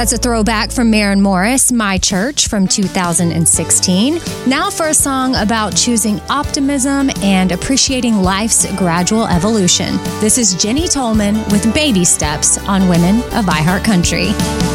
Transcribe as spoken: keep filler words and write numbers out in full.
That's a throwback from Maren Morris, My Church, from two thousand sixteen. Now for a song about choosing optimism and appreciating life's gradual evolution. This is Jenny Tolman with Baby Steps on Women of iHeartCountry.